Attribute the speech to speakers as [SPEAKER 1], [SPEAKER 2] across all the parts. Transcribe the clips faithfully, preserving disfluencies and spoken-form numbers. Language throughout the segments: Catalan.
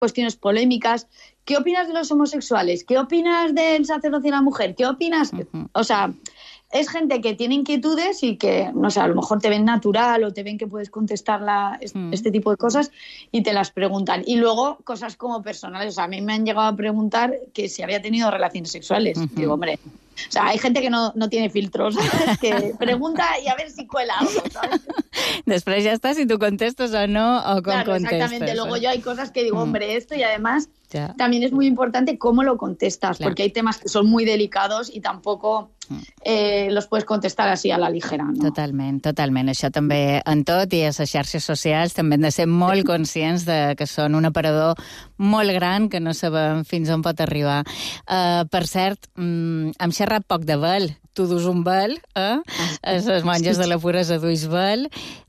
[SPEAKER 1] cuestiones polémicas. ¿Qué opinas de los homosexuales? ¿Qué opinas del sacerdocio de la mujer? ¿Qué opinas? Uh-huh. O sea, es gente que tiene inquietudes y que, no sé, a lo mejor te ven natural o te ven que puedes contestar la, uh-huh. este tipo de cosas y te las preguntan. Y luego cosas como personales. O sea, a mí me han llegado a preguntar que si había tenido relaciones sexuales. Uh-huh. Digo, hombre... O sea, hay gente que no, no tiene filtros, ¿sabes? Que pregunta y a ver si cuela algo, ¿sabes?
[SPEAKER 2] Després ja està, si tu contestes o no, o com
[SPEAKER 1] claro,
[SPEAKER 2] contestes.
[SPEAKER 1] Exactamente. Luego yo hay cosas que digo, mm. hombre, esto, y además
[SPEAKER 2] ya.
[SPEAKER 1] También es muy importante cómo lo contestas, claro. Porque hay temas que son muy delicados y tampoco eh, los puedes contestar así a la ligera, no?
[SPEAKER 2] Totalment, totalment. Això també en tot, i a les xarxes socials també hem de ser molt conscients de que són un aparador molt gran que no sabem fins on pot arribar. Uh, per cert, um, hem xerrat poc de vel. Tu dus un vel, eh? Les monges de la puresa duis vel.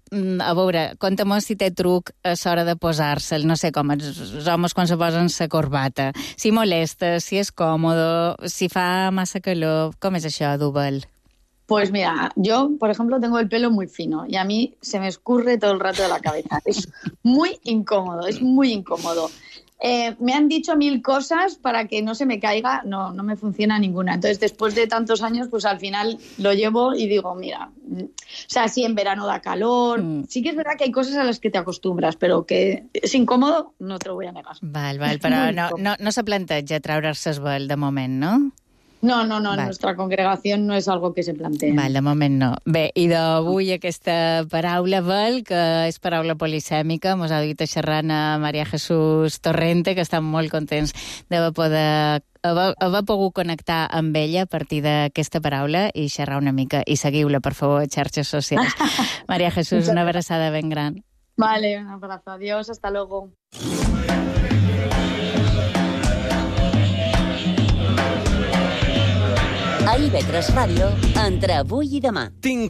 [SPEAKER 2] A veure, conta'm si té truc a l'hora de posar-se'l, no sé com, els homes quan se posen la corbata, si molesta, si és còmode, si fa massa calor, com és això, dur-vel?
[SPEAKER 1] Pues mira, yo, por ejemplo, tengo el pelo muy fino y a mí se me escurre todo el rato de la cabeza. Es muy incómodo, es muy incómodo. Eh, me han dicho mil cosas para que no se me caiga, no, no me funciona ninguna. Entonces, después de tantos años, pues al final lo llevo y digo, mira, o sea, sí, en verano da calor, mm. sí que es verdad que hay cosas a las que te acostumbras, pero que es incòmodo, no te lo voy a negar.
[SPEAKER 2] Val, val, però no, no, no se planteja treure's el vel de moment, no?
[SPEAKER 1] No, no, no, en nuestra congregación no es algo que se plantea.
[SPEAKER 2] Val, de moment no. Bé, i d'avui aquesta paraula vel, que és paraula polisèmica, mos ha dit a xerrant a Maria Jesús Torrente, que estan molt contents d'haver poder haver, haver pogut connectar amb ella a partir d'aquesta paraula i xerrar una mica. I seguiu-la, per favor, a xarxes socials. Maria Jesús, una abraçada ben gran.
[SPEAKER 1] Vale, un abrazo. Adiós, hasta luego.
[SPEAKER 3] A I V tres Ràdio, entre avui i demà.
[SPEAKER 4] Tinc